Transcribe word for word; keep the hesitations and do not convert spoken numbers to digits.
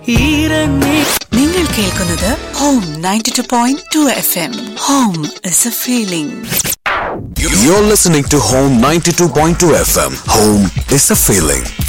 നിങ്ങൾ കേൾക്കുന്നത് home ninety two point two F M. Home is A feeling. You're listening to Home ninety-two point two F M. Home is a feeling.